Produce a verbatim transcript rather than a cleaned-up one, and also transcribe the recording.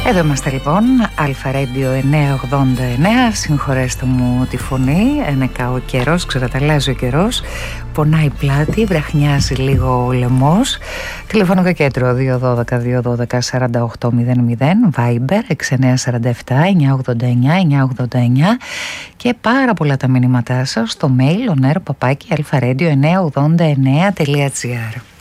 Εδώ είμαστε λοιπόν, Αλφα Radio εννιακόσια ογδόντα εννέα. Συγχωρέστε μου τη φωνή, ένεκα ο καιρός, ξεραταλλάζει ο καιρός. Πονάει η πλάτη, βραχνιάζει λίγο ο λαιμός. Τηλεφωνικό κέντρο δύο ένα δύο δύο ένα δύο τέσσερα οκτώ μηδέν μηδέν, Viber έξι εννιά τέσσερα επτά εννιά ογδόντα εννιά εννιά ογδόντα εννιά και πάρα πολλά τα μηνύματά σας στο mail oner παπάκι αλφα radio εννιακόσια ογδόντα εννέα τελεία τζι άρ.